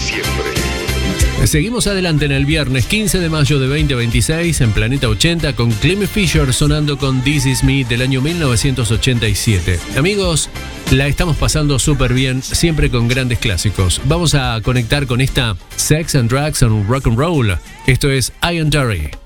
Seguimos adelante en el viernes 15 de mayo de 2026 en Planeta 80 con Clemmy Fisher sonando con This Is Me del año 1987. Amigos, la estamos pasando súper bien, siempre con grandes clásicos. Vamos a conectar con esta Sex and Drugs and Rock and Roll. Esto es I Am Jerry.